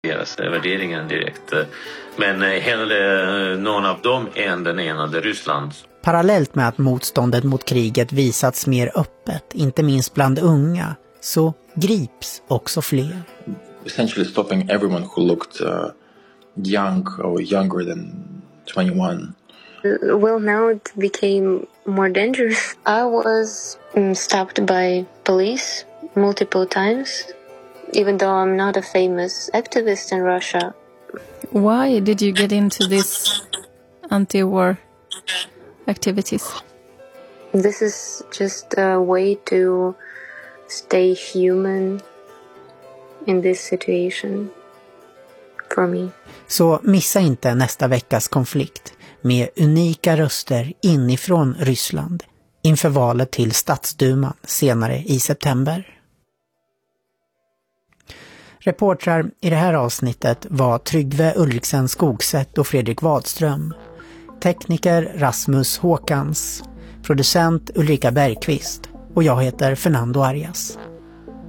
deras värderingen direkt. Men hellre någon av dem än den enade Ryssland. Parallellt med att motståndet mot kriget visats mer öppet, inte minst bland unga, så grips också fler. Essentially stopping everyone who looked young or younger than 21. Well, now it became more dangerous. I was stopped by police multiple times, even though I'm not a famous activist in Russia. Why did you get into this anti-war activities? This is just a way to stay human in this situation for me. Så missa inte nästa veckas konflikt med unika röster inifrån Ryssland inför valet till statsduman senare i september. Reportrar i det här avsnittet var Tryggve Ulriksen Skogsätt och Fredrik Wadström. Tekniker Rasmus Håkans, producent Ulrika Bergqvist och jag heter Fernando Arias.